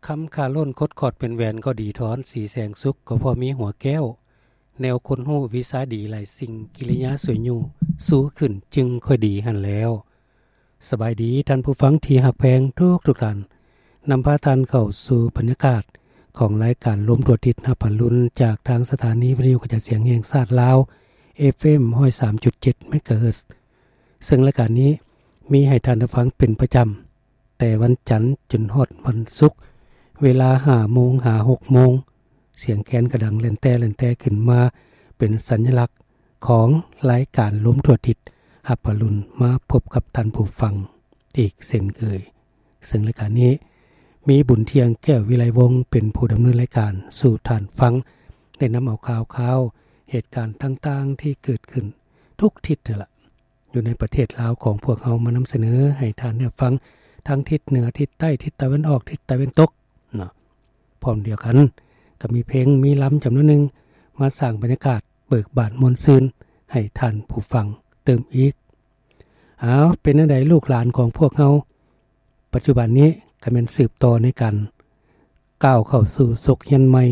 คำขาล้นคดขอดเป็นแหวนก็ดีถอนสีแสงสุขก็พอมีหัวแก้วแนวคนหู้วิสาดีหลายสิ่งกิริยาสวยอยู่สู้ขึ้นจึงค่อยดีหันแล้วสบายดีท่านผู้ฟังที่หักแพงทุกท่านนำพาท่านเข้าสู่บรรยากาศของรายการลมตรวจติดหับพันลุนจากทางสถานีวิทยุกระจายเสียงแห่งชาติลาว FM 103.7 เมกะเฮิรตซ์ซึ่งรายการนี้มีให้ท่านผู้ฟังเป็นประจำแต่วันจันทร์จนฮอดวันศุกร์เวลา 5 โมง 6 โมงเสียงแคนกระดังเล่นแต่ขึ้นมาเป็นสัญลักษณ์ของรายการลมตรวจติดหับพันลุนมาพบกับท่านผู้ฟังอีกเช่นเคยซึ่งรายการนี้มีบุญเทียงแก้ววิไลวงศ์เป็นผู้ดำเนินรายการสู่ท่านฟังได้นำเอาข่าวเหตุการณ์ต่างๆที่เกิดขึ้นทุกทิศนั่นแหละอยู่ในประเทศลาวของพวกเรามานำเสนอให้ท่านได้ฟังทั้งทิศเหนือทิศใต้ทิศตะวันออกทิศตะวันตกเนาะพร้อมเดียวกันก็มีเพลงมีลำจำนวนหนึ่งมาสร้างบรรยากาศเบิกบานมวลซื่นให้ท่านผู้ฟังเติมอีกเป็นจังได๋ลูกหลานของพวกเราปัจจุบันนี้ก็แม่นสืบต่อในการก้าวเข้าสู่ศกเฮียนใหม่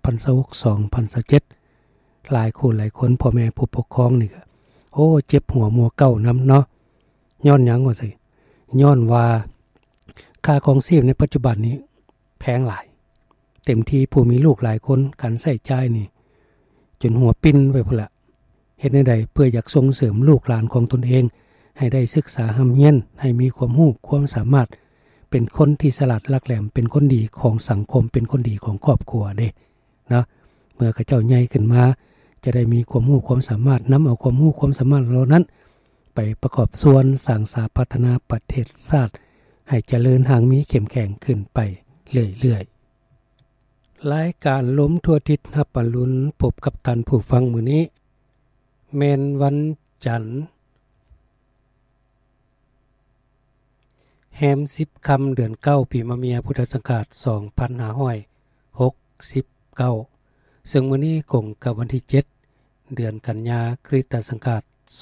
2026-2027หลายคนพ่อแม่ผู้ปกครองนี่ก็เจ็บหัวมัวเก้านำเนาะย้อนหยังว่าสิย้อนว่าค่าของชีพในปัจจุบันนี้แพงหลายเต็มที่ผู้มีลูกหลายคนการใช้จ่ายนี่จนหัวปิ้นไปพุ่นละเฮ็ดจังได๋เพื่ออยากส่งเสริมลูกหลานของตนเองให้ได้ศึกษาหำเฮียนให้มีความรู้ความสามารถเป็นคนที่ฉลาดหลักแหลมเป็นคนดีของสังคมเป็นคนดีของครอบครัวเด้นะเมื่อเขาเจ้าใหญ่ขึ้นมาจะได้มีความรู้ความสามารถนำเอาความรู้ความสามารถเหล่านั้นไปประกอบส่วนสร้างสรรค์พัฒนาประเทศชาติให้เจริญหางมีเข้มแข็งขึ้นไปเรื่อยๆรายการล้มทั่วทิศหับปะลุนพบกับท่านผู้ฟังมื้อนี้แม่นวันจันทร์แฮม10 ค่ำเดือน9ปีมะเมียพุทธศักราช2569ซึ่งมื้อนี้คงกับวันที่7เดือนกันยายนคริสตศักราช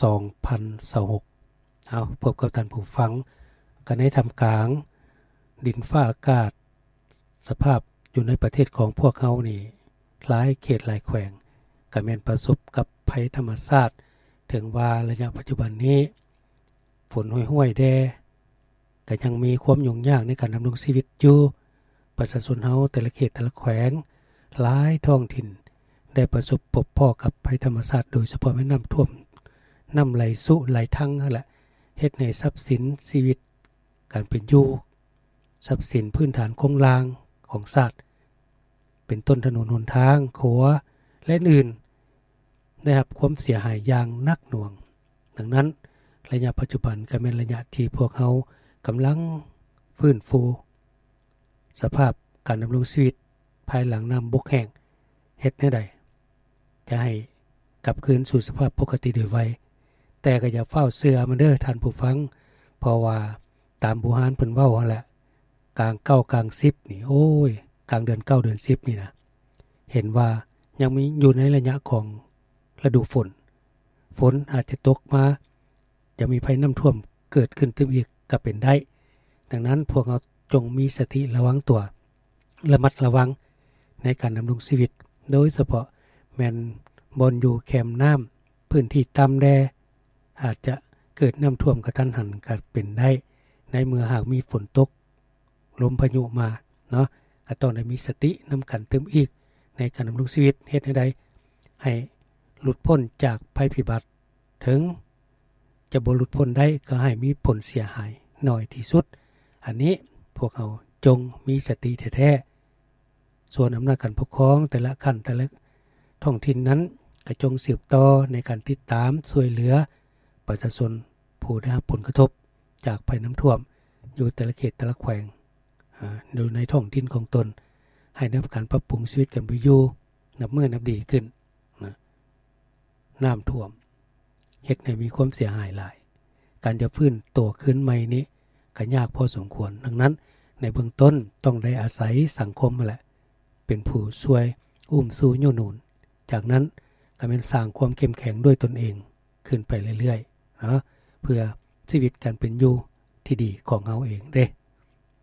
2026พบกับท่านผู้ฟังกันในทำกลางดินฟ้าอากาศสภาพอยู่ในประเทศของพวกเฮานี่หลายเขตหลายแขวงก็แม่นประสบกับภัยธรรมชาติถึงว่าระยะปัจจุบันนี้ฝนห้วยๆแดก็ยังมีความยุ่งยากในการดำรงชีวิตอยู่ประชาชนเฮาแต่ละเขตแต่ละแขวงหลายท้องถิ่นได้ประสบพบพ่อกับภัยธรรมชาติโดยเฉพาะแม่น้ำท่วมน้ำไหลสุไหลทั้งนั่นแหละเฮ็ดให้ทรัพย์สินชีวิตการเป็นอยู่ทรัพย์สินพื้นฐานคงลางของชาติเป็นต้นถนนหนทางขัวและอื่นได้รับความเสียหายอย่างหนักหน่วงดังนั้นระยะปัจจุบันก็เป็นระยะที่พวกเฮากำลังฟื้นฟูสภาพการดำรงชีวิตภายหลังน้ำบกแห้งเฮ็ดแนวใดจะให้กลับคืนสู่สภาพปกติโดยไวแต่ก็อย่าเฝ้าเชื่อมันเด้อท่านผู้ฟังเพราะว่าตามโบราณเพิ่นเว้าหั่นแหละกลาง9กลาง10นี่กลางเดือน9เดือน10นี่นะเห็นว่ายังมีอยู่ในระยะของฤดูฝนอาจจะตกมาจะมีภัยน้ำท่วมเกิดขึ้นตึมอีกก็เป็นได้ดังนั้นพวกเราจงมีสติระวังตัวระมัดระวังในการดำรงชีวิตโดยเฉพาะแม่นบนอยู่แคมน้ำพื้นที่ต่ำแดอาจจะเกิดน้ำท่วมกระทันหันก็เป็นได้ในเมื่อหากมีฝนตกลมพายุมาเนาะก็ต้องได้มีสตินำกันเติมอีกในการดำรงชีวิตเฮ็ดให้หลุดพ้นจากภัยพิบัติถึงจะบ่หลุดพ้นได้ก็ให้มีผลเสียหายน้อยที่สุดอันนี้พวกเราจงมีสติแท้ๆส่วนอำนาจการปกครองแต่ละขั้นแต่ละท้องถิ่นนั้นก็จงสืบต่อในการติดตามช่วยเหลือประชาชนผู้ได้รับผลกระทบจากภัยน้ำท่วมอยู่แต่ละเขตแต่ละแขวงอยู่ในท้องถิ่นของตนให้ได้รับการปรับปรุงชีวิตกันไปอยู่นับเมื่อนับดีขึ้นน้ำท่วมเฮ็ดให้มีความเสียหายหลายการจะฟื้นตัวขึ้นใหม่นี้ก็ยากพอสมควรดังนั้นในเบื้องต้นต้องได้อาศัยสังคมมาแหละเป็นผู้ช่วยสู้ยุหนุนจากนั้นก็เป็นสร้างความเข้มแข็งด้วยตนเองขึ้นไปเรื่อยๆเพื่อชีวิตการเป็นอยู่ที่ดีของเราเองเด้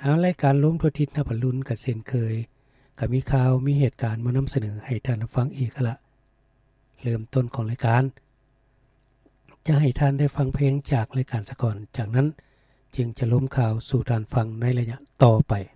รายการล้มทั่วทิศนับรุนกับเช่นเคยก็มีข่าวมีเหตุการณ์มานำเสนอให้ท่านฟังอีกละเริ่มต้นของรายการจะให้ท่านได้ฟังเพลงจากรายการสะก่อนจากนั้นจึงจะล้มข่าวสู่ท่านฟังในระยะต่อไป